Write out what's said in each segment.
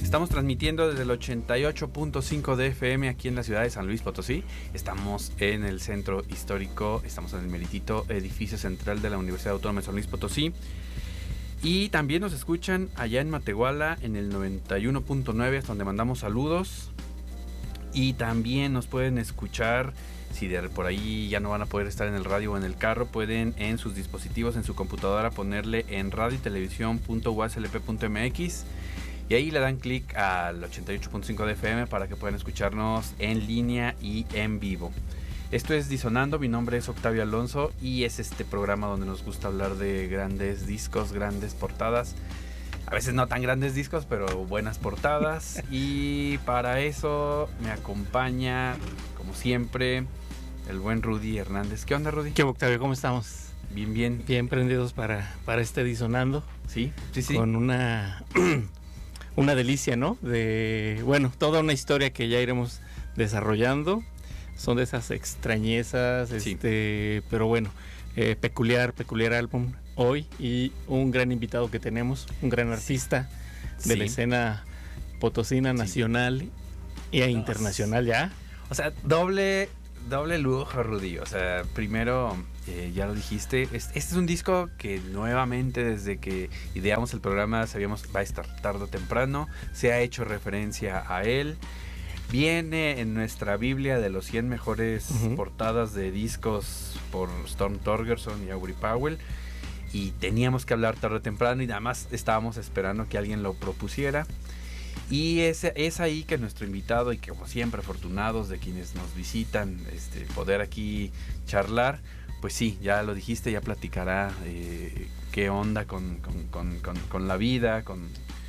Estamos transmitiendo desde el 88.5 de FM aquí en la ciudad de San Luis Potosí. Estamos en el centro histórico, estamos en el meritito edificio central de la Universidad Autónoma de San Luis Potosí. Y también nos escuchan allá en Matehuala en el 91.9, hasta donde mandamos saludos. Y también nos pueden escuchar, si por ahí ya no van a poder estar en el radio o en el carro, pueden en sus dispositivos, en su computadora, ponerle en radiotelevisión.uslp.mx y ahí le dan clic al 88.5 de FM para que puedan escucharnos en línea y en vivo. Esto es Disonando, mi nombre es Octavio Alonso y es este programa donde nos gusta hablar de grandes discos, grandes portadas. A veces no tan grandes discos, pero buenas portadas. Y para eso me acompaña, como siempre, el buen Rudy Hernández. ¿Qué onda, Rudy? ¿Qué, Octavio? ¿Cómo estamos? Bien, bien. Bien prendidos para este Disonando. Sí. Con una delicia, ¿no? Bueno, toda una historia que ya iremos desarrollando. Son de esas extrañezas, sí. Pero bueno, peculiar álbum hoy y un gran invitado que tenemos, un gran artista de la escena potosina, nacional e internacional ya. O sea, doble lujo, Rudy. O sea, primero, ya lo dijiste, este es un disco que nuevamente desde que ideamos el programa sabíamos va a estar tarde o temprano, se ha hecho referencia a él. Viene en nuestra Biblia de los 100 mejores portadas de discos por Storm Thorgerson y Aubrey Powell. Y teníamos que hablar tarde o temprano y nada más estábamos esperando que alguien lo propusiera. Y es ahí que nuestro invitado, y que como siempre afortunados de quienes nos visitan, poder aquí charlar, pues sí, ya lo dijiste, ya platicará qué onda con la vida, con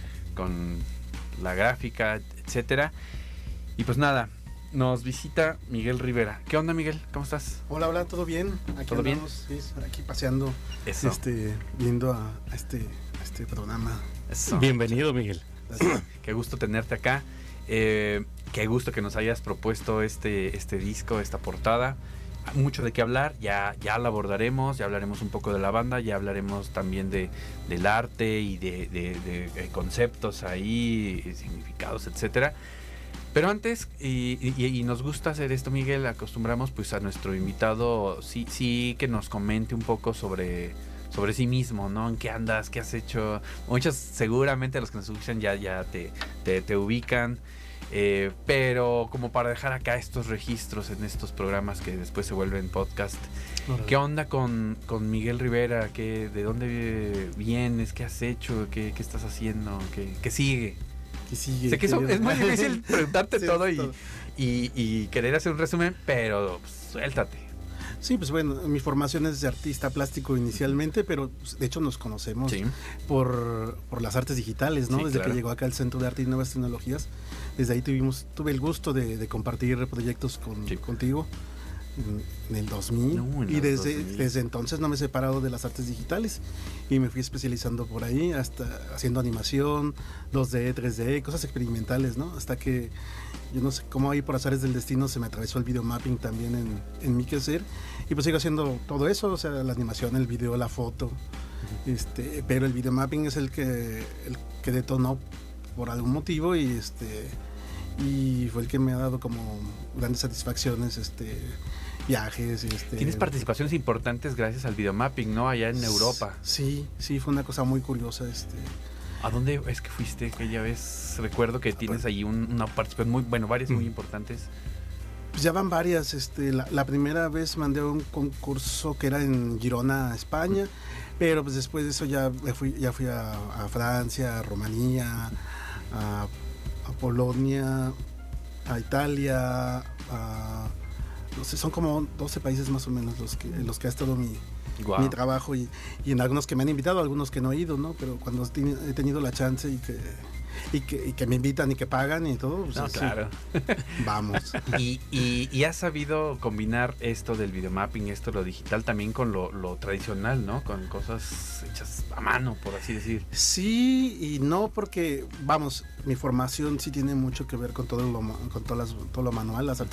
la gráfica, etcétera. Y pues nada, nos visita Miguel Rivera. ¿Qué onda, Miguel? ¿Cómo estás? Hola, ¿todo bien? Aquí ¿Todo andamos, bien? Sí, aquí paseando, viendo a este programa. Eso. Bienvenido, Miguel. Qué gusto tenerte acá. Qué gusto que nos hayas propuesto este disco, esta portada. Mucho de qué hablar, ya la abordaremos, ya hablaremos un poco de la banda, ya hablaremos también del arte y de conceptos ahí, significados, etcétera. Pero antes, y nos gusta hacer esto, Miguel, acostumbramos pues a nuestro invitado sí que nos comente un poco sobre sí mismo, ¿no? ¿En qué andas? ¿Qué has hecho? Muchos seguramente los que nos escuchan ya te ubican, pero como para dejar acá estos registros en estos programas que después se vuelven podcast. ¿Qué onda con Miguel Rivera? ¿De dónde vienes? ¿Qué has hecho? ¿Qué estás haciendo? ¿Qué sigue? Sé que es muy difícil preguntarte todo y querer hacer un resumen, pero pues, suéltate. Sí, pues bueno, mi formación es de artista plástico inicialmente, pero pues, de hecho nos conocemos por las artes digitales, ¿no? Desde que llegó acá al Centro de Arte y Nuevas Tecnologías, desde ahí tuve el gusto de compartir proyectos contigo en el 2000 y desde entonces no me he separado de las artes digitales y me fui especializando por ahí, hasta haciendo animación, 2D, 3D, cosas experimentales, ¿no? Hasta que yo no sé cómo ahí por azares del destino se me atravesó el videomapping también en mi quehacer y pues sigo haciendo todo eso, o sea, la animación, el video, la foto, pero el videomapping es el que detonó por algún motivo y fue el que me ha dado como grandes satisfacciones, viajes. Tienes participaciones importantes gracias al videomapping, ¿no? Allá en Europa. Sí, fue una cosa muy curiosa. ¿A dónde es que fuiste aquella vez? Recuerdo que tienes ahí una participación varias muy importantes. Pues ya van varias. La primera vez mandé un concurso que era en Girona, España, pero pues después de eso ya fui a Francia, a Rumanía, a Polonia, a Italia, no sé, son como 12 países más o menos los que ha estado mi trabajo y en algunos que me han invitado, algunos que no he ido, ¿no? Pero cuando he tenido la chance y que me invitan y que pagan y todo, pues claro. Vamos. Y has sabido combinar esto del videomapping, lo digital también con lo tradicional, ¿no? Con cosas hechas a mano, por así decir. Sí y no, porque mi formación sí tiene mucho que ver con todo lo manual, las artes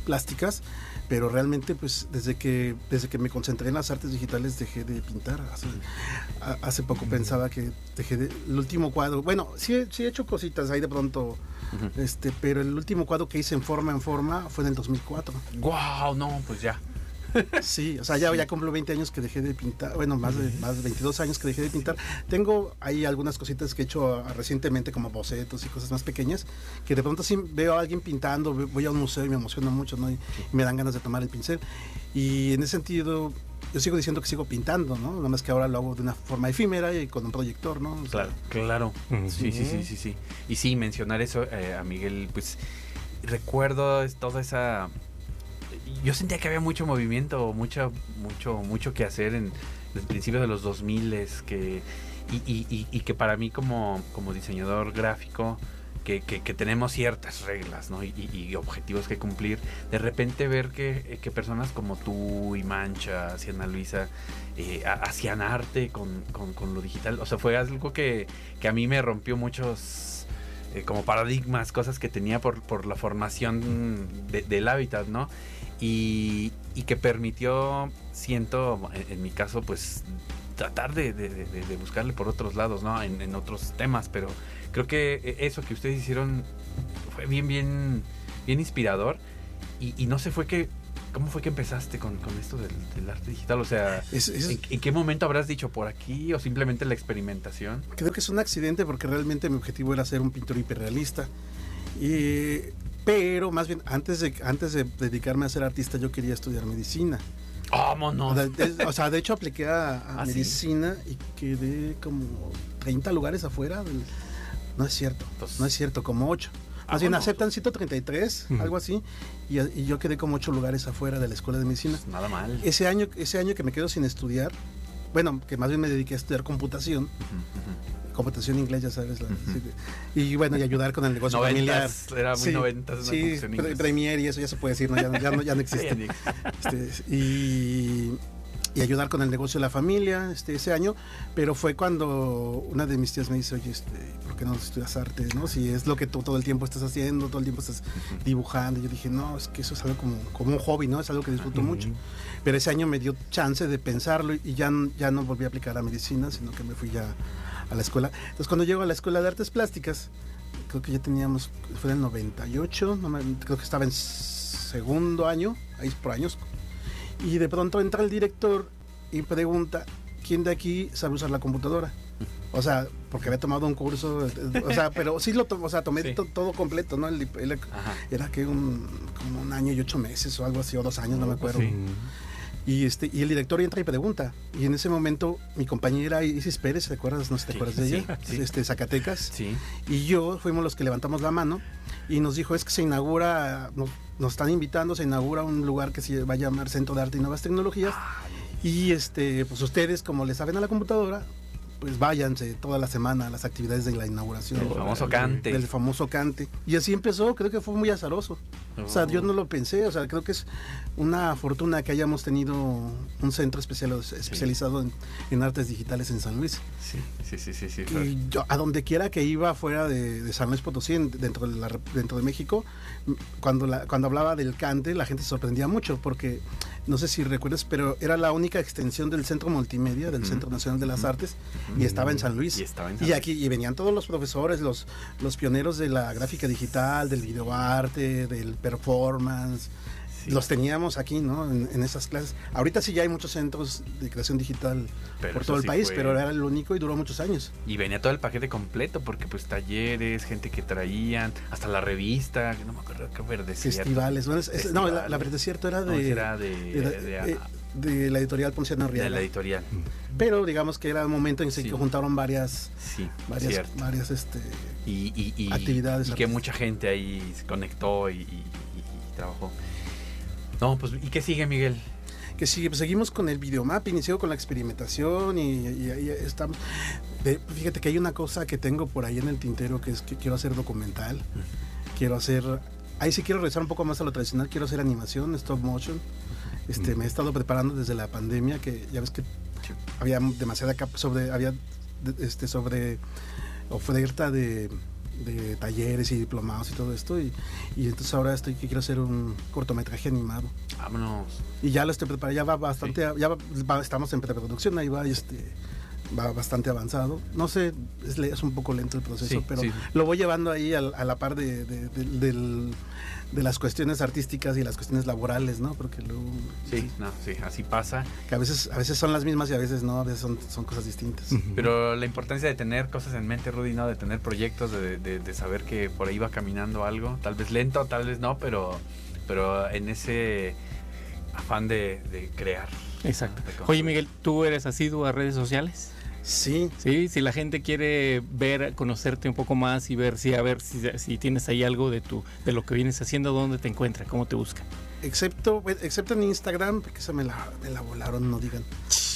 plásticas, pero realmente pues desde que me concentré en las artes digitales dejé de pintar. Hace poco pensaba que el último cuadro, bueno, sí he hecho cositas ahí de pronto, pero el último cuadro que hice en forma fue en el 2004. Wow, no, pues ya. Sí, o sea, ya cumplo 20 años que dejé de pintar, bueno, más de 22 años que dejé de pintar. Tengo ahí algunas cositas que he hecho recientemente, como bocetos y cosas más pequeñas, que de pronto sí veo a alguien pintando, voy a un museo y me emociona mucho, ¿no? Y me dan ganas de tomar el pincel. Y en ese sentido, yo sigo diciendo que sigo pintando, ¿no? Nada más que ahora lo hago de una forma efímera y con un proyector, ¿no? O sea, claro. Sí. Y sí, mencionar eso, a Miguel, pues recuerdo toda esa... Yo sentía que había mucho movimiento, mucho que hacer en el principio de los 2000 y que para mí como diseñador gráfico que tenemos ciertas reglas, ¿no? y objetivos que cumplir, de repente ver que personas como tú y Mancha, Ana Luisa, hacían arte con lo digital, o sea, fue algo que a mí me rompió muchos como paradigmas, cosas que tenía por la formación del hábitat, ¿no? Y que permitió, siento, en mi caso, pues tratar de buscarle por otros lados, ¿no? En otros temas, pero creo que eso que ustedes hicieron fue bien inspirador y no sé, ¿cómo fue que empezaste con esto del arte digital? O sea, ¿en qué momento habrás dicho por aquí o simplemente la experimentación? Creo que es un accidente porque realmente mi objetivo era ser un pintor hiperrealista. Pero más bien, antes de dedicarme a ser artista, yo quería estudiar medicina. ¡Vámonos! O sea, de hecho apliqué a medicina, ¿sí? Y quedé como 30 lugares afuera. No es cierto, como 8. Más bien aceptan 133, algo así, y yo quedé como 8 lugares afuera de la escuela de medicina. Pues nada mal. Ese año que me quedo sin estudiar, bueno, que más bien me dediqué a estudiar computación. Computación inglés, ya sabes. Y bueno, y ayudar con el negocio familiar. Era muy 90. Sí, Premiere y eso ya se puede decir, ¿no? Ya no existe. Y ayudar con el negocio de la familia ese año, pero fue cuando una de mis tías me dice, oye, ¿por qué no estudias arte, no? Si es lo que tú todo el tiempo estás haciendo, todo el tiempo estás dibujando. Y yo dije, no, es que eso es algo como un hobby, ¿no? Es algo que disfruto mucho. Pero ese año me dio chance de pensarlo y ya no volví a aplicar a medicina, sino que me fui ya a la escuela. Entonces, cuando llego a la Escuela de Artes Plásticas, creo que ya teníamos, fue en el 98, creo que estaba en segundo año, ahí por años, y de pronto entra el director y pregunta, ¿quién de aquí sabe usar la computadora? O sea, porque había tomado un curso, o sea, pero sí lo tomé, o sea, tomé todo completo, ¿no? Era que como 1 año y 8 meses o algo así, o 2 años, no me acuerdo. Sí. Y el director entra y pregunta. Y en ese momento mi compañera Isis Pérez, ¿te acuerdas? No sé si te acuerdas de ella. Sí. Zacatecas. Sí. Y yo fuimos los que levantamos la mano y nos dijo, es que se inaugura, nos están invitando, se inaugura un lugar que se va a llamar Centro de Arte y Nuevas Tecnologías. Y pues ustedes, como le saben a la computadora, pues váyanse toda la semana a las actividades de la inauguración. El famoso cante. Del famoso cante. Y así empezó, creo que fue muy azaroso. O sea, yo no lo pensé, o sea, creo que es una fortuna que hayamos tenido un centro especializado en artes digitales en San Luis. Sí. Y yo, a donde quiera que iba fuera de San Luis Potosí, dentro de México, cuando hablaba del cante, la gente se sorprendía mucho, porque no sé si recuerdas, pero era la única extensión del Centro Multimedia, del Centro Nacional de las Artes, y estaba en San Luis. Y aquí venían todos los profesores, los pioneros de la gráfica digital, del videoarte, del performance. Sí. Los teníamos aquí, ¿no? En esas clases. Ahorita sí ya hay muchos centros de creación digital por todo el país, pero era el único y duró muchos años. Y venía todo el paquete completo, porque pues talleres, gente que traían, hasta la revista, no me acuerdo qué Verdecierto. Festivales. No, la Verdecierto era de la editorial Ponciano Arriaga. De la editorial. Pero digamos que era un momento en que se juntaron varias actividades. Y que mucha gente ahí se conectó y trabajó. No, pues, ¿y qué sigue, Miguel? Que sigue, pues seguimos con el videomap, inició con la experimentación y ahí estamos. Fíjate que hay una cosa que tengo por ahí en el tintero, que es que quiero hacer documental. Ahí sí quiero regresar un poco más a lo tradicional, quiero hacer animación, stop motion. Me he estado preparando desde la pandemia, que ya ves que había demasiada sobre oferta de de talleres y diplomados y todo esto, y entonces ahora quiero hacer un cortometraje animado. Vámonos. Y ya lo estoy preparando, ya va bastante, estamos en preproducción, ahí va, va bastante avanzado. No sé, es un poco lento el proceso, pero lo voy llevando ahí a la par de las cuestiones artísticas y las cuestiones laborales, ¿no? Porque luego... Sí, así pasa. Que a veces son las mismas y a veces no, a veces son cosas distintas. Pero la importancia de tener cosas en mente, Rudy, ¿no? De tener proyectos, de saber que por ahí va caminando algo, tal vez lento, tal vez no, pero en ese afán de crear. Exacto. Oye, Miguel, ¿tú eres asiduo a redes sociales? Sí. Sí, si la gente quiere conocerte un poco más y ver si tienes ahí algo de lo que vienes haciendo, ¿dónde te encuentra? ¿Cómo te busca? Excepto en Instagram, porque esa me la volaron, no digan.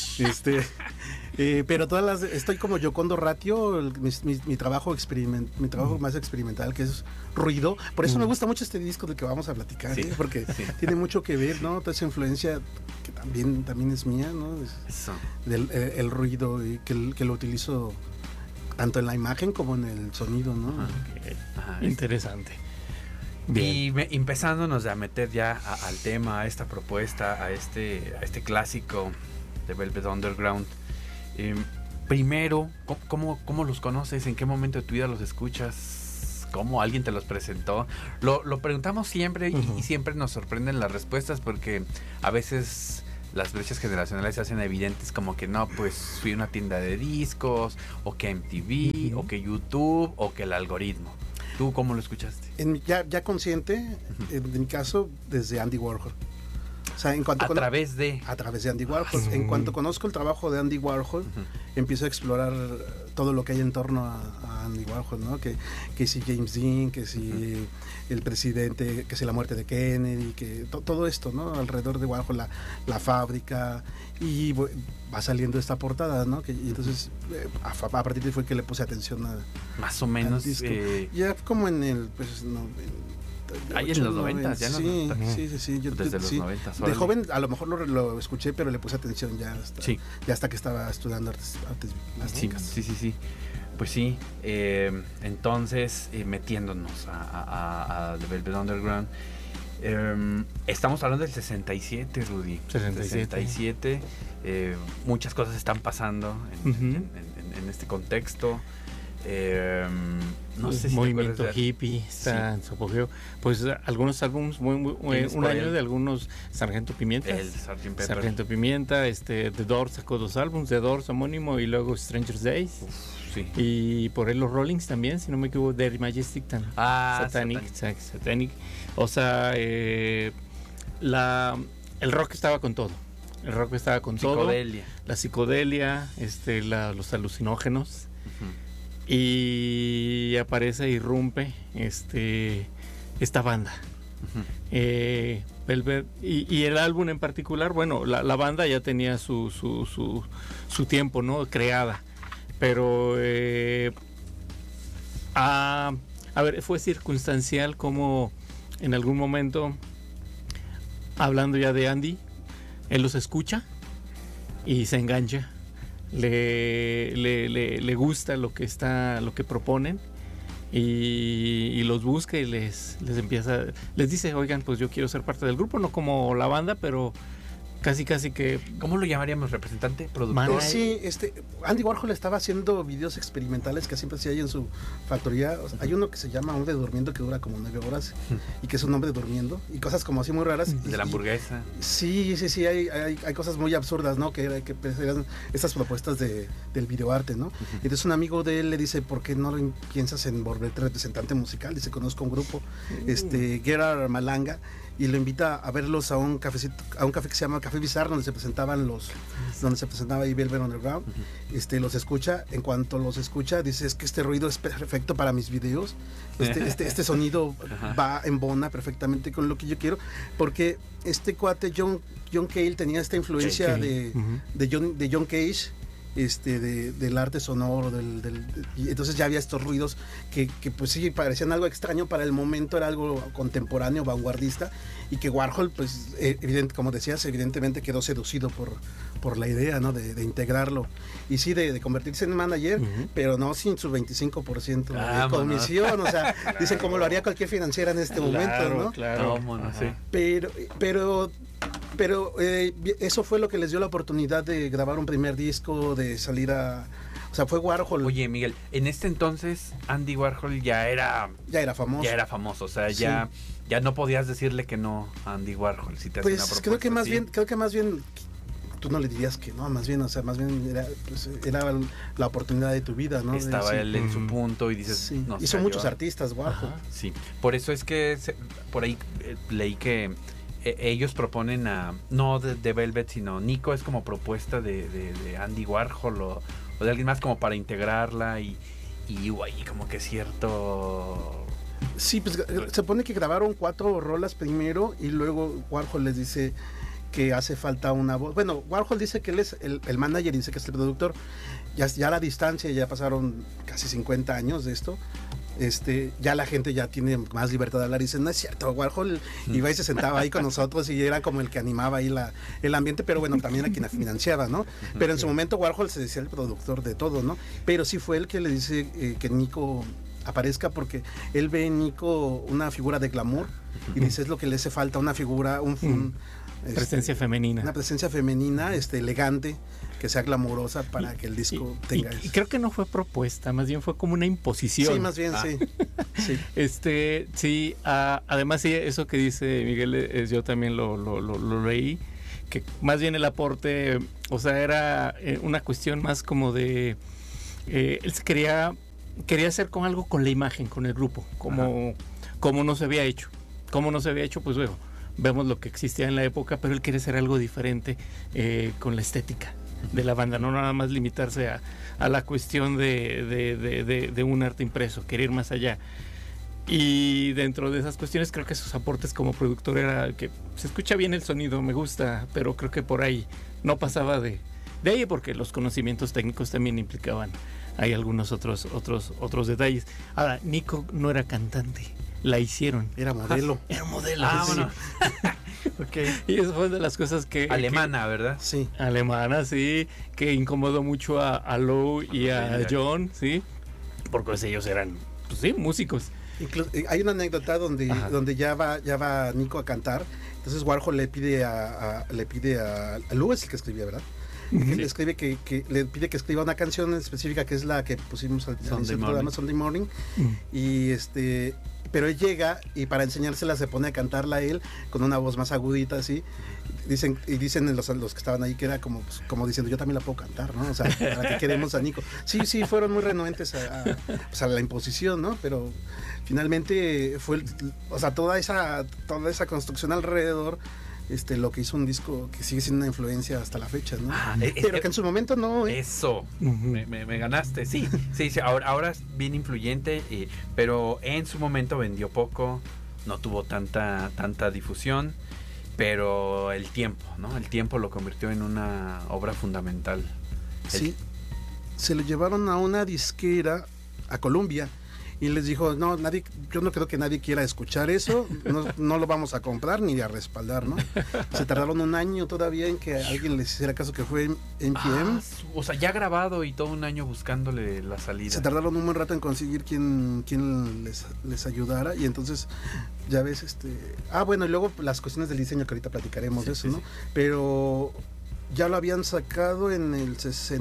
Pero estoy como Yocondo Ratio, mi trabajo más experimental, que es ruido. Por eso me gusta mucho este disco del que vamos a platicar, porque tiene mucho que ver, ¿no? Toda esa influencia que también es mía, ¿no? El ruido que lo utilizo tanto en la imagen como en el sonido, ¿no? Interesante. Bien. Y empezándonos a meter ya al tema, a esta propuesta, a este clásico de Velvet Underground. Primero, ¿cómo los conoces? ¿En qué momento de tu vida los escuchas? ¿Cómo alguien te los presentó? Lo preguntamos siempre y siempre nos sorprenden las respuestas, porque a veces las brechas generacionales se hacen evidentes, como que no, pues fui a una tienda de discos, o que MTV, o que YouTube, o que el algoritmo. ¿Tú cómo lo escuchaste? Ya consciente, en mi caso, desde Andy Warhol. O sea, a través de Andy Warhol. En cuanto conozco el trabajo de Andy Warhol, empiezo a explorar todo lo que hay en torno a Andy Warhol, ¿no? Que si James Dean, que si el presidente, que si la muerte de Kennedy, que todo esto, ¿no? Alrededor de Warhol, la fábrica, y va saliendo esta portada, ¿no? Y entonces a partir de ahí fue que le puse atención más o menos ya como en el ahí en los 90, ya sí. Yo desde los 90. De joven a lo mejor lo escuché, pero le puse atención ya hasta que estaba estudiando artes plásticas. Sí. Pues sí, entonces metiéndonos a The Velvet Underground, estamos hablando del 67, Rudy. 67. Muchas cosas están pasando en este contexto. No sé si movimiento hippie está en su apogeo. Pues algunos álbumes un año de algunos Sargento Pimienta. El Sgt. Sargento Pimienta, The Doors sacó 2 álbumes, The Doors homónimo y luego Stranger Days. Y por él los Rollings también, si no me equivoco, Their Majestic Satanic. O sea, el rock estaba con todo. El rock estaba con psicodelia. Todo. La psicodelia, los alucinógenos. Y aparece, irrumpe esta banda. Velvet, y el álbum en particular, bueno, la banda ya tenía su tiempo, ¿no? Creada. Pero a ver, fue circunstancial como en algún momento, hablando ya de Andy, él los escucha y se engancha. Le gusta lo que proponen y los busca y les dice, oigan, pues yo quiero ser parte del grupo, no como la banda, pero casi que... ¿Cómo lo llamaríamos? ¿Representante? ¿Productor? Sí, Andy Warhol estaba haciendo videos experimentales que siempre se hay en su factoría. O sea, hay uno que se llama Hombre Durmiendo, que dura como 9 horas y que es un hombre durmiendo y cosas como así muy raras. De la hamburguesa. Sí, hay cosas muy absurdas, ¿no? Que eran estas propuestas del videoarte, ¿no? Entonces un amigo de él le dice, ¿por qué no piensas en volverte representante musical? Dice, conozco un grupo, Gerard Malanga, y lo invita a verlos a un café que se llama Café Bizarre, donde se presentaba ahí Velvet Underground. Los escucha. En cuanto los escucha, dice, es que este ruido es perfecto para mis videos, este sonido va en bona perfectamente con lo que yo quiero, porque este cuate John Cale tenía esta influencia de John Cage, del arte sonoro, y entonces ya había estos ruidos que pues sí parecían algo extraño para el momento, era algo contemporáneo, vanguardista, y que Warhol, pues como decías, evidentemente quedó seducido por la idea, ¿no? de integrarlo, y sí, de convertirse en manager, pero no sin su 25% de comisión, o sea, dicen como lo haría cualquier financiera en este momento, ¿no? Claro, sí. Pero eso fue lo que les dio la oportunidad de grabar un primer disco, de salir o sea, fue Warhol. Oye, Miguel, en este entonces Andy Warhol ya era famoso. Ya era famoso, o sea, sí. ya no podías decirle que no a Andy Warhol si te hace una propuesta. Creo que más bien tú no le dirías que no, más bien era la oportunidad de tu vida, ¿no? Estaba él en su punto y dices, sí. Hizo muchos artistas, Warhol. Sí, por eso es que por ahí leí que ellos proponen no de Velvet, sino Nico es como propuesta de Andy Warhol o de alguien más como para integrarla y como que cierto... Sí, pues se supone que grabaron 4 rolas primero y luego Warhol les dice que hace falta una voz. Bueno, Warhol dice que él es el manager y dice que es el productor. Ya a la distancia, ya pasaron casi 50 años de esto. Ya la gente ya tiene más libertad de hablar y dicen, no es cierto, Warhol iba y se sentaba ahí con nosotros y era como el que animaba ahí el ambiente, pero bueno, también a quien financiaba, ¿no? Pero en su momento Warhol se decía el productor de todo, ¿no? Pero sí fue él que le dice que Nico aparezca porque él ve en Nico una figura de glamour y dice, es lo que le hace falta, una figura, presencia femenina. Una presencia femenina, elegante, que sea glamurosa para que el disco tenga eso. Y creo que no fue propuesta, más bien fue como una imposición. Sí, más bien, sí. Sí, además sí, eso que dice Miguel, yo también lo leí, que más bien el aporte, o sea, era una cuestión más como de, él quería hacer con algo con la imagen, con el grupo, como no se había hecho. Como no se había hecho, pues luego vemos lo que existía en la época, pero él quiere hacer algo diferente con la estética de la banda, no nada más limitarse a la cuestión de un arte impreso, querer ir más allá. Y dentro de esas cuestiones creo que sus aportes como productor era que se escucha bien el sonido, me gusta, pero creo que por ahí no pasaba de ahí, porque los conocimientos técnicos también implicaban hay algunos otros detalles. Ahora, Nico no era cantante, la hicieron. Era modelo. Era modelo. Bueno. Okay. Y eso fue de las cosas que... Alemana, ¿verdad? Sí. Alemana, sí, que incomodó mucho a Lou y a John, sí, porque pues ellos eran, pues sí, músicos. Hay una anécdota donde ya va Nico a cantar. Entonces Warhol le pide a Lou, es el que escribía, ¿verdad? Sí. Le pide que escriba una canción específica que es la que pusimos al programa Sunday Morning. Y pero él llega y para enseñársela se pone a cantarla a él con una voz más agudita así. Dicen los que estaban ahí que era como diciendo, yo también la puedo cantar, ¿no? O sea, para que queremos a Nico. Sí, fueron muy renuentes a la imposición, ¿no? Pero finalmente fue, toda esa construcción alrededor, lo que hizo un disco que sigue siendo una influencia hasta la fecha, ¿no? Pero que en su momento no. Eso, me ganaste. Sí, ahora es bien influyente, pero en su momento vendió poco, no tuvo tanta difusión, pero el tiempo, ¿no? El tiempo lo convirtió en una obra fundamental. Sí, se lo llevaron a una disquera, a Columbia, y les dijo, yo no creo que nadie quiera escuchar eso, no lo vamos a comprar ni a respaldar, ¿no? Se tardaron un año todavía en que alguien les hiciera caso, que fue NPM. O sea, ya grabado y todo un año buscándole la salida. Se tardaron un buen rato en conseguir quién les ayudara, y entonces ya ves, bueno, y luego las cuestiones del diseño, que ahorita platicaremos de eso, ¿no? pero ya lo habían sacado en el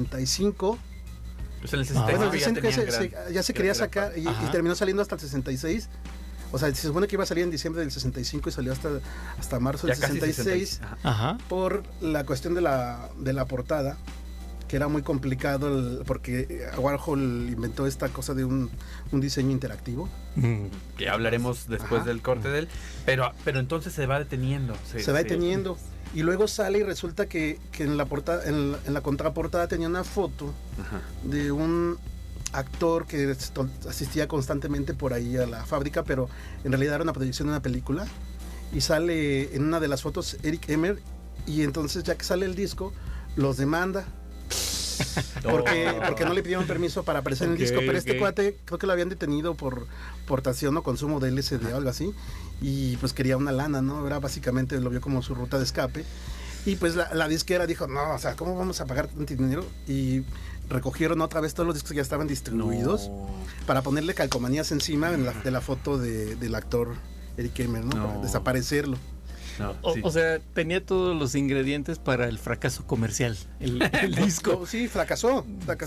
65. Pues en el 65 bueno, dicen que ya se quería sacar y terminó saliendo hasta el 66. O sea, se supone que iba a salir en diciembre del 65 y salió hasta marzo del 66. Por la cuestión de la portada, que era muy complicado porque Warhol inventó esta cosa de un diseño interactivo. Que hablaremos después del corte de él. Pero entonces se va deteniendo. Se va deteniendo. Y luego sale y resulta que en la portada, en la contraportada tenía una foto de un actor que asistía constantemente por ahí a la fábrica, pero en realidad era una proyección de una película. Y sale en una de las fotos Eric Emer, y entonces ya que sale el disco, los demanda. porque no le pidieron permiso para aparecer en el disco, pero este cuate creo que lo habían detenido por portación o consumo de LSD o algo así, y pues quería una lana, ¿no? Era básicamente, lo vio como su ruta de escape, y pues la disquera dijo, no, o sea, ¿cómo vamos a pagar tanto dinero? Y recogieron otra vez todos los discos que ya estaban distribuidos para ponerle calcomanías encima de la foto del actor Eric Emer, ¿no? Para desaparecerlo. O sea, tenía todos los ingredientes para el fracaso comercial, el disco. Sí, fracasó.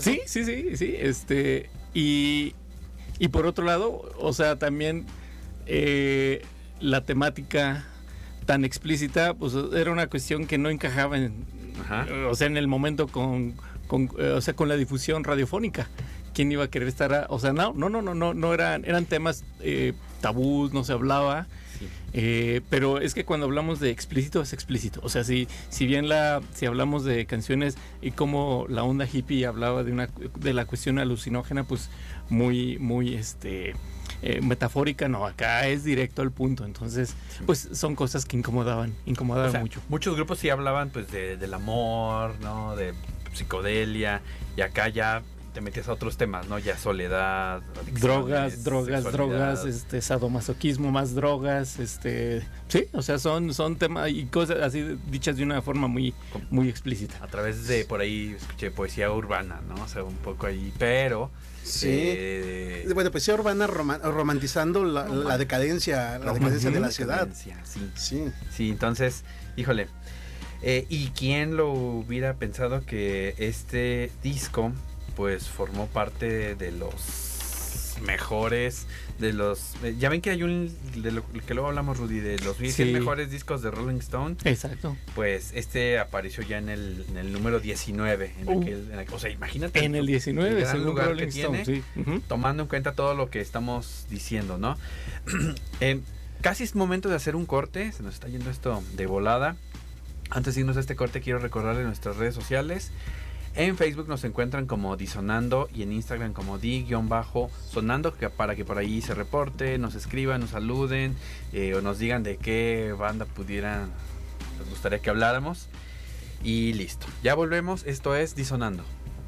Sí. Y por otro lado, o sea, también la temática tan explícita, pues era una cuestión que no encajaba en el momento con la difusión radiofónica. ¿Quién iba a querer estar? No eran temas tabús, no se hablaba. Pero es que cuando hablamos de explícito es explícito, o sea, si hablamos de canciones y como la onda hippie hablaba de la cuestión alucinógena, pues muy metafórica, no, acá es directo al punto, entonces pues son cosas que incomodaban mucho. Muchos grupos sí hablaban pues del amor, ¿no? De psicodelia, y acá ya te metías a otros temas, ¿no? Ya soledad, drogas, sadomasoquismo, más drogas, sí, o sea, son temas y cosas así dichas de una forma muy, muy explícita. A través de, por ahí escuché poesía urbana, ¿no? O sea, un poco ahí, pero... Sí. Bueno, poesía urbana romantizando la decadencia, de la ciudad. Sí, entonces, híjole. ¿Y quién lo hubiera pensado que este disco pues formó parte de los mejores, de los... ya ven que hay de lo que luego hablamos, Rudy, de los 10 mejores discos de Rolling Stone. Exacto. Pues apareció ya en el número 19. O sea, imagínate. En el 19, el gran lugar Rolling que tiene, Stone, sí. Tomando en cuenta todo lo que estamos diciendo, ¿no? Casi es momento de hacer un corte, se nos está yendo esto de volada. Antes de irnos a este corte, quiero recordarles nuestras redes sociales. En Facebook nos encuentran como Disonando y en Instagram como di-sonando, para que por ahí se reporte, nos escriban, nos saluden o nos digan de qué banda les gustaría que habláramos. Y listo, ya volvemos, esto es Disonando.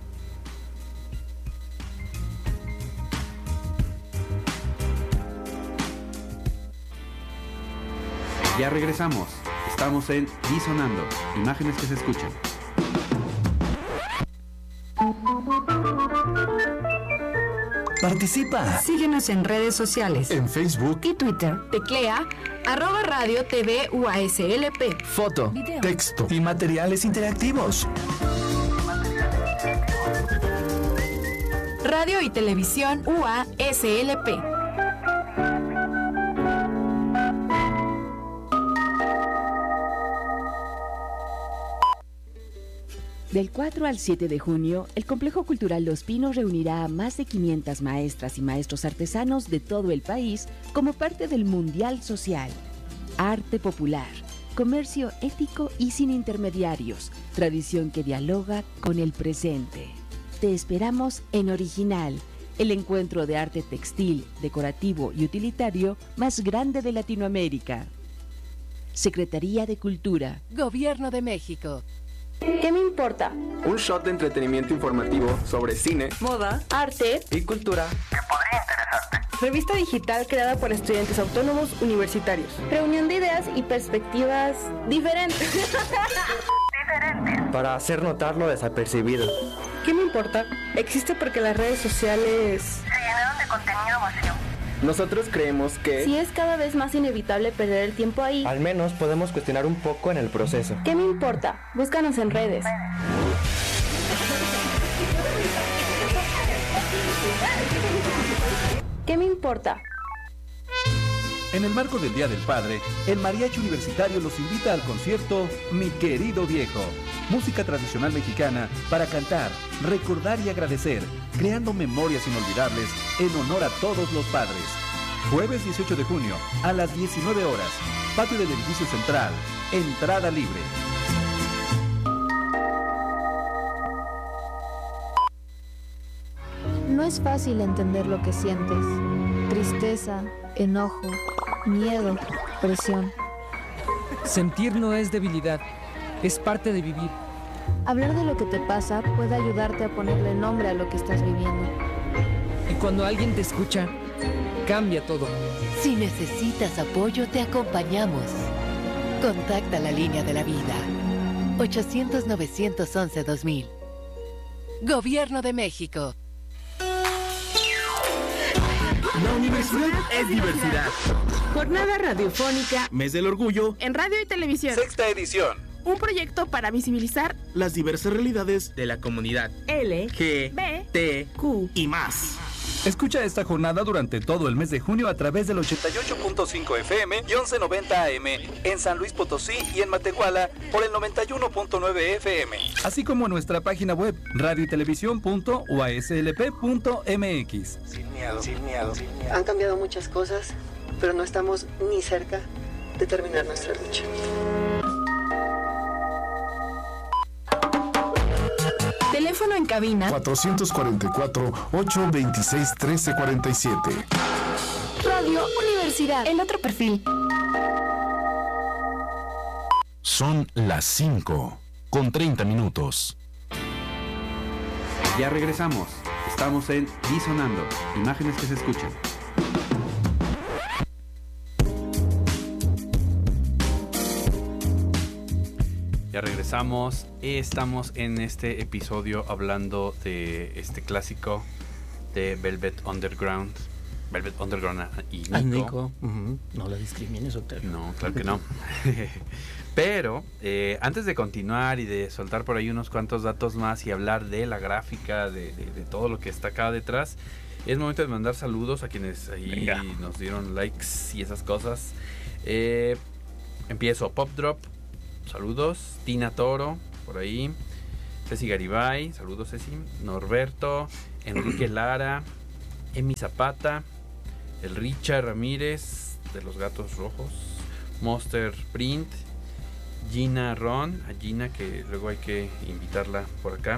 Ya regresamos, estamos en Disonando, imágenes que se escuchan. Participa. Síguenos en redes sociales. En Facebook y Twitter. Teclea @Radio TV UASLP. Foto, video, texto y materiales interactivos. Radio y Televisión UASLP. Del 4 al 7 de junio, el Complejo Cultural Los Pinos reunirá a más de 500 maestras y maestros artesanos de todo el país como parte del Mundial Social. Arte popular, comercio ético y sin intermediarios, tradición que dialoga con el presente. Te esperamos en Original, el encuentro de arte textil, decorativo y utilitario más grande de Latinoamérica. Secretaría de Cultura, Gobierno de México. ¿Qué me importa? Un shot de entretenimiento informativo sobre cine, moda, arte y cultura que podría interesarte. Revista digital creada por estudiantes autónomos universitarios. Reunión de ideas y perspectivas diferentes. Para hacer notar lo desapercibido. ¿Qué me importa? Existe porque las redes sociales se llenaron de contenido vacío. Nosotros creemos que si es cada vez más inevitable perder el tiempo ahí, al menos podemos cuestionar un poco en el proceso. ¿Qué me importa? Búscanos en redes. ¿Qué me importa? En el marco del Día del Padre, el Mariachi Universitario los invita al concierto Mi Querido Viejo. Música tradicional mexicana para cantar, recordar y agradecer, creando memorias inolvidables en honor a todos los padres. Jueves 18 de junio, a las 19 horas, patio del edificio central, entrada libre. No es fácil entender lo que sientes. Tristeza, enojo, miedo, presión. Sentir no es debilidad, es parte de vivir. Hablar de lo que te pasa puede ayudarte a ponerle nombre a lo que estás viviendo. Y cuando alguien te escucha, cambia todo. Si necesitas apoyo, te acompañamos. Contacta la línea de la vida. 800-911-2000. Gobierno de México. La universidad es diversidad. Jornada radiofónica. Mes del Orgullo. En radio y televisión. 6ª edición. Un proyecto para visibilizar las diversas realidades de la comunidad L, G, B, T, Q y más. Escucha esta jornada durante todo el mes de junio a través del 88.5 FM y 1190 AM en San Luis Potosí y en Matehuala por el 91.9 FM, así como en nuestra página web radioytelevisión.uaslp.mx. Sin miedo, sin miedo, sin miedo. Han cambiado muchas cosas, pero no estamos ni cerca de terminar nuestra lucha. Teléfono en cabina 444-826-1347. Radio Universidad. El otro perfil. Son las 5:30. Ya regresamos. Estamos en Disonando. Imágenes que se escuchan. Ya regresamos. Estamos en este episodio hablando de este clásico de Velvet Underground. Velvet Underground y Nico. Nico. No la discrimines, Octavio. No, claro que no. Pero antes de continuar y de soltar por ahí unos cuantos datos más y hablar de la gráfica, de todo lo que está acá detrás, es momento de mandar saludos a quienes ahí nos dieron likes y esas cosas. Empiezo. Pop Drop. Saludos. Tina Toro, por ahí. Ceci Garibay, saludos Ceci. Norberto, Enrique Lara, Emi Zapata, el Richard Ramírez de los Gatos Rojos, Monster Print, Gina Ron, a Gina que luego hay que invitarla por acá.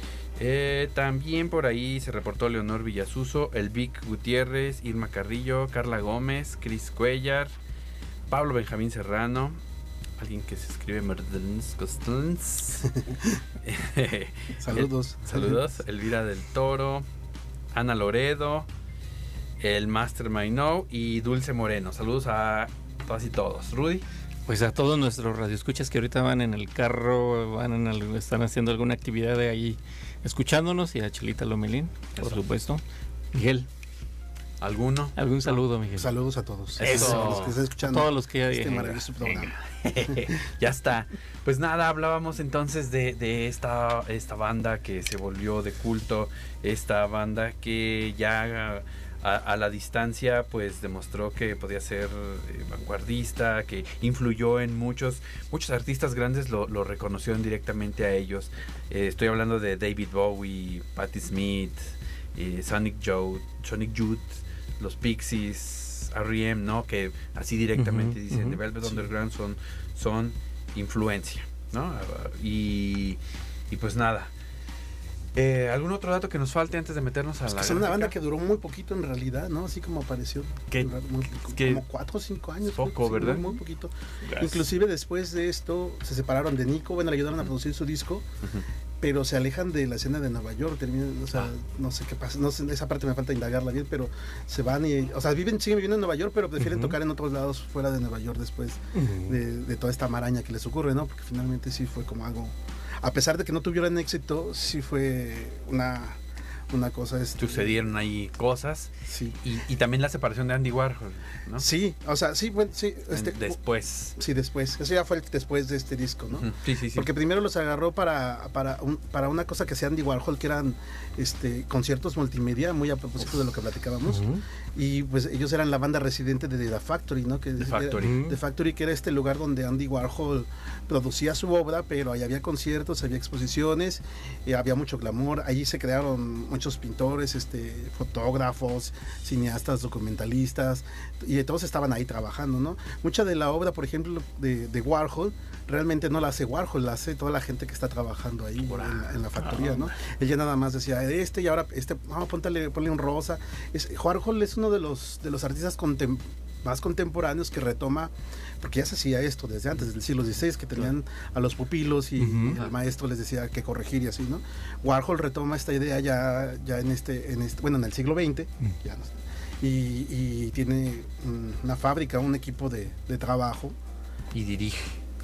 También por ahí se reportó Leonor Villasuso, el Vic Gutiérrez, Irma Carrillo, Carla Gómez, Cris Cuellar, Pablo Benjamín Serrano, alguien que se escribe Merdens Costens. Saludos. Saludos. Elvira del Toro, Ana Loredo, el Mastermind No y Dulce Moreno. Saludos a todas y todos. Rudy. Pues a todos nuestros radioescuchas que ahorita van en el carro, están haciendo alguna actividad de ahí escuchándonos, y a Chelita Lomelín, por supuesto. Miguel. ¿Alguno? ¿Algún saludo, Miguel? Saludos a todos. Eso. A los que están escuchando. A todos los que este maravilloso programa. Ya está. Pues nada, hablábamos entonces de esta banda que se volvió de culto, esta banda que ya a la distancia pues demostró que podía ser vanguardista, que influyó en muchos artistas grandes, lo reconocieron directamente a ellos. Estoy hablando de David Bowie, Patti Smith, Sonic Youth, los Pixies, R.E.M., ¿no? Que así directamente dicen, The Velvet Underground son influencia, ¿no? Y pues nada. ¿Algún otro dato que nos falte antes de meternos a la Es una banda que duró muy poquito en realidad, ¿no? Así como apareció. Como 4 o 5 años. Poco, sí, ¿verdad? Muy poquito. Gracias. Inclusive después de esto se separaron de Nico. Bueno, le ayudaron a producir su disco. Pero se alejan de la escena de Nueva York, o sea, no sé qué pasa, no sé, esa parte me falta indagarla bien, pero se van y, o sea, siguen viviendo en Nueva York, pero prefieren tocar en otros lados fuera de Nueva York después de toda esta maraña que les ocurre, ¿no? Porque finalmente sí fue como algo, a pesar de que no tuvieran éxito, sí fue una cosa. Sucedieron ahí cosas. Sí. Y también la separación de Andy Warhol, ¿no? Sí, o sea, sí, bueno, sí. Después. Sí, después. Eso ya fue después de este disco, ¿no? Sí. Porque primero los agarró para una cosa que hacía Andy Warhol, que eran conciertos multimedia, muy a propósito de lo que platicábamos. Y pues ellos eran la banda residente de The Factory, ¿no? The Factory, que era este lugar donde Andy Warhol producía su obra, pero ahí había conciertos, había exposiciones, había mucho glamour. Allí se crearon muchos pintores, fotógrafos, cineastas, documentalistas, y todos estaban ahí trabajando, ¿no? Mucha de la obra, por ejemplo, de Warhol, realmente no la hace Warhol, la hace toda la gente que está trabajando ahí en la factoría, ¿no? Él ya nada más decía, ponle un rosa. Warhol es uno de los artistas más contemporáneos que retoma, porque ya se hacía esto desde antes, desde el siglo XVI, que tenían a los pupilos y el maestro les decía que corregir y así, ¿no? Warhol retoma esta idea ya en en el siglo XX, ya no, y tiene una fábrica, un equipo de trabajo. Y dirige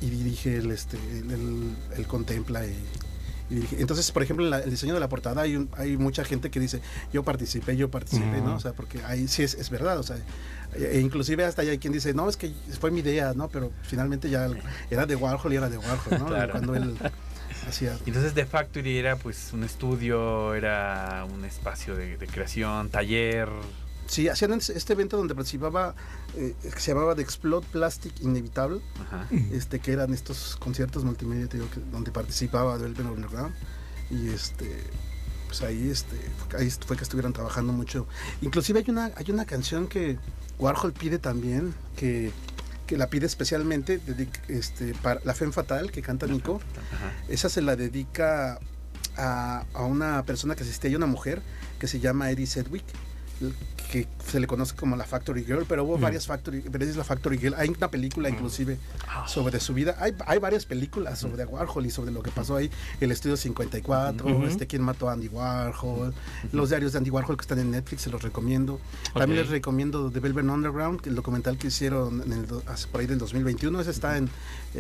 él contempla y dirige. Entonces, por ejemplo, en el diseño de la portada hay mucha gente que dice yo participé, ¿no? O sea, porque ahí sí es verdad, o sea, e inclusive hasta hay quien dice, no, es que fue mi idea, ¿no? Pero finalmente ya era de Warhol, ¿no? Claro. Cuando él hacía... Entonces The Factory era pues un estudio, era un espacio de creación, taller. Sí, hacían este evento donde participaba, que se llamaba The Explode Plastic Inevitable, que eran estos conciertos multimedia, te digo, donde participaba Velvet Underground, y pues ahí fue que estuvieron trabajando mucho. Inclusive hay una canción que Warhol pide también, que la pide especialmente para La Femme Fatale, que canta Nico. Esa se la dedica a una persona que asistía, hay una mujer que se llama Edie Sedgwick, que se le conoce como la Factory Girl, pero hubo varias Factory, pero es la Factory Girl. Hay una película inclusive sobre su vida. Hay varias películas sobre Warhol y sobre lo que pasó ahí. El Estudio 54, quién mató a Andy Warhol, los diarios de Andy Warhol que están en Netflix, se los recomiendo. También les recomiendo The Velvet Underground, el documental que hicieron por ahí del 2021. Ese está en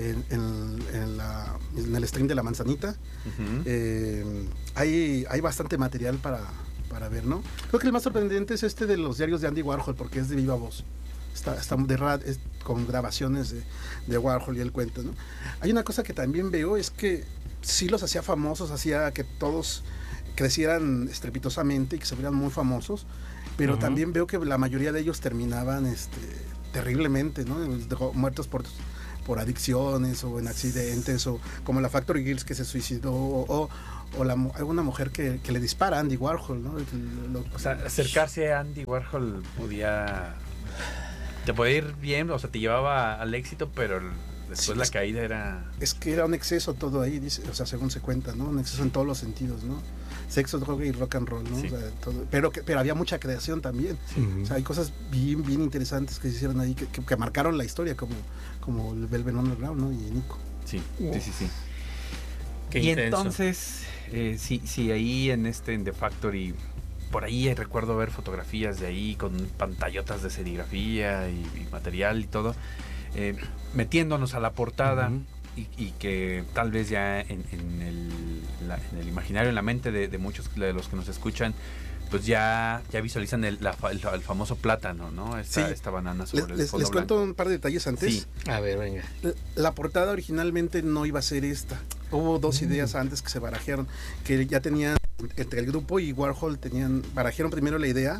el stream de La Manzanita. Hay bastante material para ver, ¿no? Creo que el más sorprendente es de los diarios de Andy Warhol, porque es de viva voz. Está con grabaciones de Warhol y él cuenta, ¿no? Hay una cosa que también veo, es que sí los hacía famosos, hacía que todos crecieran estrepitosamente y que se vieran muy famosos, pero también veo que la mayoría de ellos terminaban terriblemente, ¿no? Muertos por adicciones o en accidentes, o como la Factory Girls que se suicidó, o alguna mujer que le dispara a Andy Warhol, ¿no? O sea, acercarse a Andy Warhol te podía ir bien, o sea, te llevaba al éxito, pero después la caída era... Es que era un exceso todo ahí, dice, o sea, según se cuenta, ¿no? Un exceso en todos los sentidos, ¿no? Sexo, droga y rock and roll, ¿no? Sí. O sea, todo, pero había mucha creación también. O sea, hay cosas bien interesantes que se hicieron ahí, que marcaron la historia, como el Velvet Underground, ¿no? Y Nico. Sí. Qué y intenso. Entonces, sí, ahí en The Factory, por ahí recuerdo ver fotografías de ahí con pantallotas de serigrafía y material y todo, metiéndonos a la portada. Y que tal vez ya en el imaginario, en la mente de muchos de los que nos escuchan, pues ya visualizan el famoso plátano, ¿no? Esta banana sobre el fondo les cuento un par de detalles antes. Sí. A ver, venga. La portada originalmente no iba a ser esta. Hubo dos ideas antes que se barajearon, que ya tenían entre el grupo y Warhol, barajearon primero la idea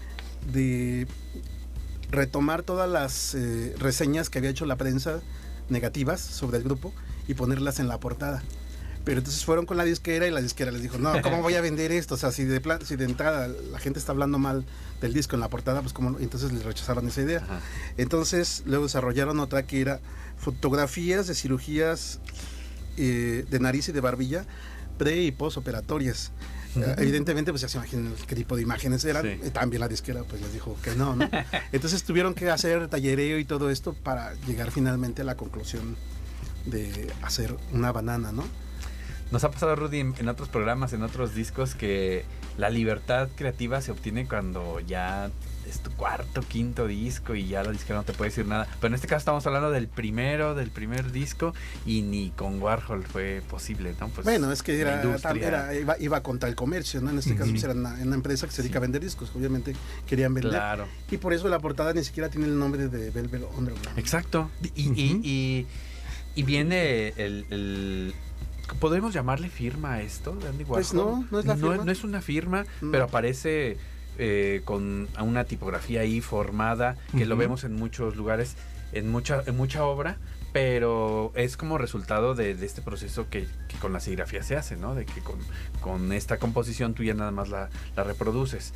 de retomar todas las reseñas que había hecho la prensa negativas sobre el grupo y ponerlas en la portada. Pero entonces fueron con la disquera y la disquera les dijo, no, ¿cómo voy a vender esto? O sea, si de entrada la gente está hablando mal del disco en la portada, pues ¿cómo? Entonces les rechazaron esa idea. Entonces luego desarrollaron otra que era fotografías de cirugías de nariz y de barbilla pre y postoperatorias. Evidentemente pues ya se imaginan qué tipo de imágenes eran. También la disquera pues les dijo que no. Entonces tuvieron que hacer tallereo y todo esto para llegar finalmente a la conclusión de hacer una banana, ¿no? Nos ha pasado, Rudy, en otros programas, en otros discos, que la libertad creativa se obtiene cuando ya es tu cuarto, quinto disco y ya la disquera no te puede decir nada. Pero en este caso estamos hablando del primer disco, y ni con Warhol fue posible, ¿no? Pues bueno, es que iba contra el comercio, ¿no? En este caso pues era una empresa que se dedica a vender discos, obviamente querían vender. Claro. Y por eso la portada ni siquiera tiene el nombre de Velvet Underground. Exacto. Y viene ¿podemos llamarle firma a esto de Andy Warhol? Pues no es la firma. No es una firma, pero aparece con una tipografía ahí formada, que lo vemos en muchos lugares, en mucha obra, pero es como resultado de este proceso que con la serigrafía se hace, ¿no? De que con esta composición tú ya nada más la reproduces.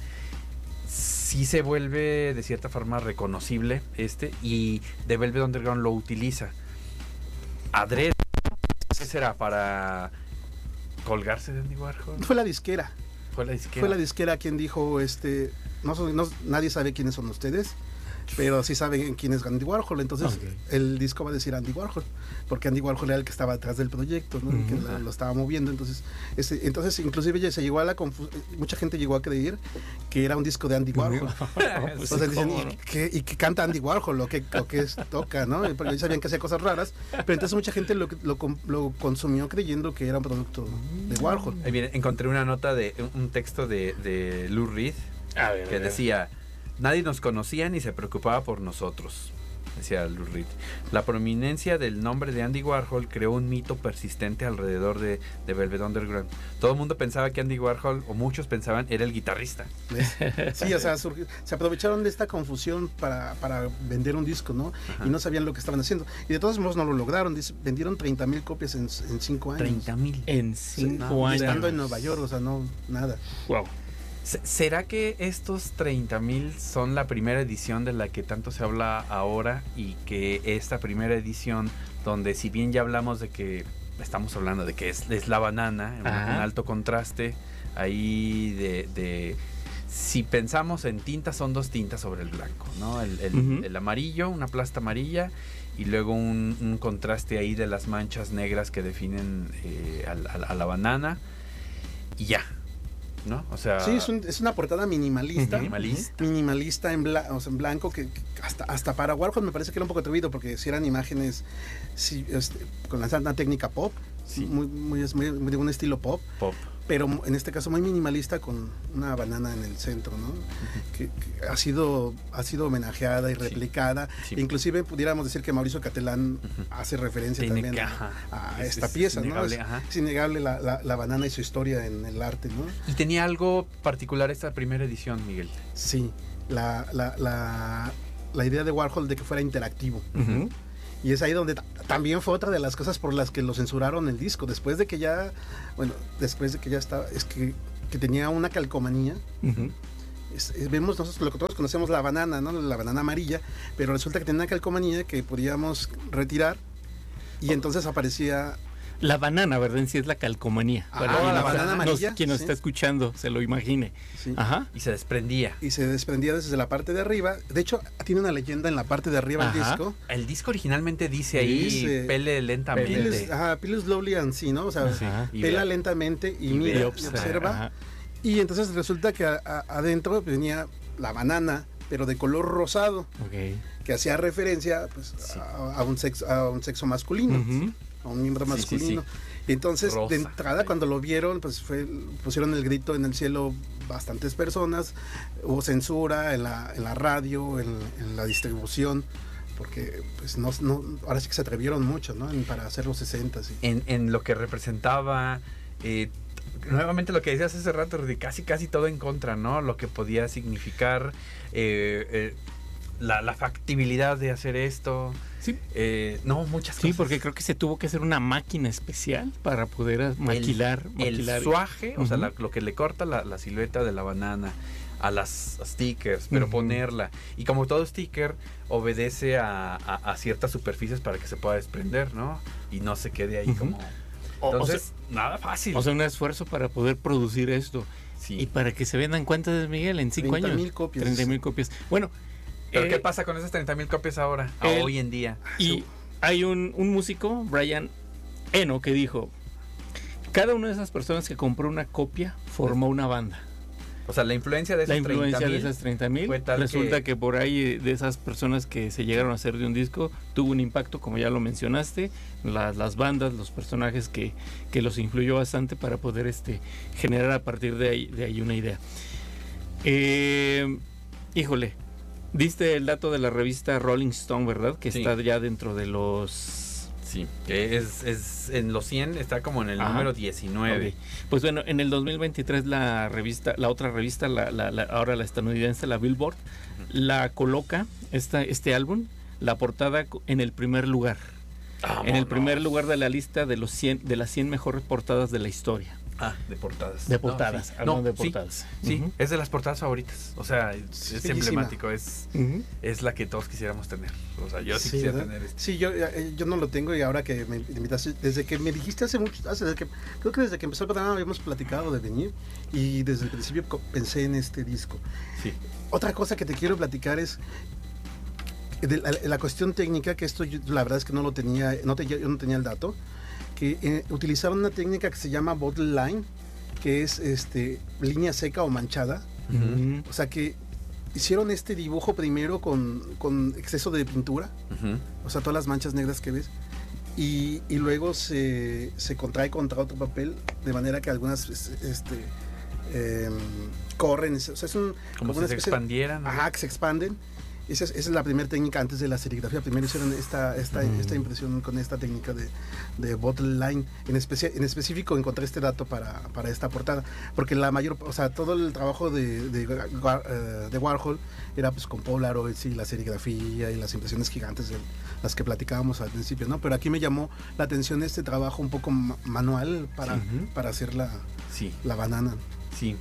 Sí se vuelve de cierta forma reconocible y The Velvet Underground lo utiliza adrede. ¿Qué será? ¿Para colgarse de Andy Warhol? Fue la disquera. Fue la disquera. Fue la disquera quien dijo, nadie sabe quiénes son ustedes. pero sí saben quién es Andy Warhol, entonces el disco va a decir Andy Warhol, porque Andy Warhol era el que estaba detrás del proyecto, ¿no? Que lo estaba moviendo, entonces inclusive ya se llegó a mucha gente llegó a creer que era un disco de Andy Warhol. O sea, dicen, ¿y que canta Andy Warhol o que toca, ¿no? Porque ellos sabían que hacía cosas raras, pero entonces mucha gente lo consumió creyendo que era un producto de Warhol. Ahí viene, encontré una nota de un texto de Lou Reed que decía: nadie nos conocía ni se preocupaba por nosotros, decía Lou Reed. La prominencia del nombre de Andy Warhol creó un mito persistente alrededor de Velvet Underground. Todo el mundo pensaba que Andy Warhol, o muchos pensaban, era el guitarrista. Sí, o sea, se aprovecharon de esta confusión para vender un disco, ¿no? Ajá. Y no sabían lo que estaban haciendo. Y de todos modos no lo lograron. Vendieron 30,000 copias en 5 años. 30,000. En 5 años. Estando en Nueva York, o sea, no, nada. Wow. ¿Será que estos 30,000 son la primera edición de la que tanto se habla ahora, y que esta primera edición, donde si bien ya hablamos de que estamos hablando de que es la banana, en un alto contraste ahí de si pensamos en tintas, son 2 tintas sobre el blanco, ¿no? El amarillo, una plasta amarilla, y luego un contraste ahí de las manchas negras que definen a la banana, y ya, ¿no? O sea, sí, es una portada minimalista en blanco, que hasta para Warhol me parece que era un poco atrevido, porque si eran imágenes con una técnica pop, muy de un estilo pop, pero en este caso muy minimalista, con una banana en el centro, ¿no? Que ha sido homenajeada y replicada. Inclusive pudiéramos decir que Mauricio Catelán hace referencia también a esta pieza, ¿no? Es innegable la banana y su historia en el arte, ¿no? ¿Y tenía algo particular esta primera edición, Miguel? Sí, la idea de Warhol de que fuera interactivo. Y es ahí donde también fue otra de las cosas por las que lo censuraron el disco, después de que ya estaba, es que tenía una calcomanía. Vemos nosotros lo que todos conocemos, la banana, ¿no? La banana amarilla, pero resulta que tenía una calcomanía que podíamos retirar, y entonces aparecía la banana, ¿verdad? En sí es la calcomanía. La banana amarilla. Quien nos está escuchando se lo imagine. Sí. Y se desprendía. Desde la parte de arriba. De hecho, tiene una leyenda en la parte de arriba del disco. El disco originalmente dice ahí, pele lentamente. Pele slowly and see, ¿no? O sea, pela lentamente y mira, y observa. Y entonces resulta que adentro venía la banana, pero de color rosado. Que hacía referencia, pues, a un sexo masculino. A un miembro masculino. Entonces, rosa, de entrada, cuando lo vieron, pues pusieron el grito en el cielo bastantes personas. Hubo censura en la radio, en la distribución, porque pues no ahora sí que se atrevieron mucho, ¿no? Para hacer los 60. ¿Sí? En lo que representaba, nuevamente lo que decías hace rato, de casi todo en contra, ¿no? Lo que podía significar la factibilidad de hacer esto. Sí. Muchas cosas. Sí, porque creo que se tuvo que hacer una máquina especial para poder maquilar. El suaje, o sea, lo que le corta la silueta de la banana a las stickers, pero ponerla. Y como todo sticker, obedece a ciertas superficies para que se pueda desprender, ¿no? Y no se quede ahí como... Entonces, nada fácil. O sea, un esfuerzo para poder producir esto. Sí. Y para que se vendan, ¿cuántas, Miguel? En 5 años. 30,000 copias. 30,000 copias. Bueno... ¿Pero qué pasa con esas 30,000 copias ahora, hoy en día? Y hay un músico, Brian Eno, que dijo: cada una de esas personas que compró una copia formó una banda. O sea, la influencia de esas 30,000 resulta que por ahí de esas personas que se llegaron a hacer de un disco tuvo un impacto, como ya lo mencionaste, las bandas, los personajes que los influyó bastante para poder generar a partir de ahí una idea. Híjole, diste el dato de la revista Rolling Stone, ¿verdad? Que está ya dentro de los... Sí, es en los 100, está como en el número 19. Okay. Pues bueno, en el 2023 la otra revista, ahora la estadounidense, la Billboard, la coloca, este álbum, la portada en el primer lugar. En el primer lugar de la lista de las 100 mejores portadas de la historia. De portadas. De portadas. De portadas. Sí, es de las portadas favoritas. O sea, es emblemático. Es la que todos quisiéramos tener. O sea, yo sí quisiera tener esto. Sí, yo no lo tengo, y ahora que me invitaste, desde que me dijiste creo que desde que empezó el programa habíamos platicado de venir, y desde el principio pensé en este disco. Sí. Otra cosa que te quiero platicar es, La cuestión técnica, que esto la verdad es que no lo tenía, yo no tenía el dato, que utilizaban una técnica que se llama bottle line, que es línea seca o manchada. O sea que hicieron este dibujo primero con exceso de pintura, o sea, todas las manchas negras que ves, y luego se contrae contra otro papel, de manera que algunas corren, o sea, es como si se expandieran, ¿no? Ajá, que se expanden. Esa es la primera técnica antes de la serigrafía. Primero hicieron esta impresión con esta técnica de bottle line. En específico encontré este dato para esta portada, porque todo el trabajo de Warhol era pues con Polaroids y la serigrafía y las impresiones gigantes de las que platicábamos al principio, ¿no? Pero aquí me llamó la atención este trabajo un poco manual para hacer la banana. Sí,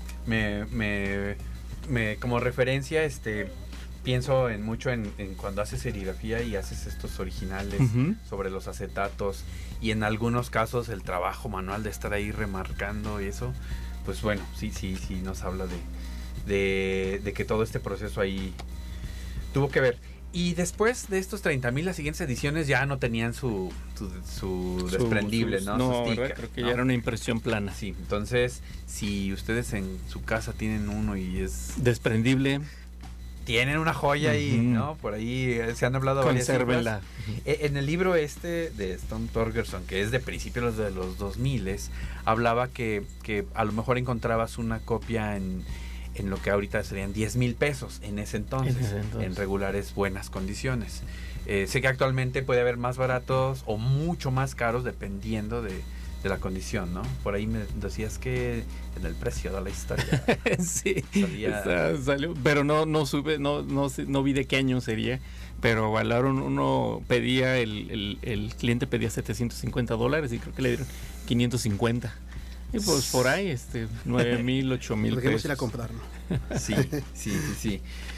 como referencia, pienso mucho en cuando haces serigrafía y haces estos originales sobre los acetatos, y en algunos casos el trabajo manual de estar ahí remarcando y eso, pues bueno, sí nos habla de que todo este proceso ahí tuvo que ver. Y después de estos 30,000, las siguientes ediciones ya no tenían su desprendible, ¿no? No, creo que ya era una impresión plana. Sí, entonces, si ustedes en su casa tienen uno y es desprendible, tienen una joya ahí, ¿no? Por ahí se han hablado varias cifras. En el libro de Stone Torgerson, que es de principios de los 2000, hablaba que a lo mejor encontrabas una copia en lo que ahorita serían 10,000 pesos en ese entonces, en regulares buenas condiciones. Sé que actualmente puede haber más baratos o mucho más caros dependiendo de la condición, ¿no? Por ahí me decías que en el precio de la historia sí, salió, pero no vi de qué año sería, pero uno pedía, el cliente pedía $750 y creo que le dieron 550. Y pues por ahí, 9,000, 8,000 pesos. Dejemos ir a comprarlo. Sí.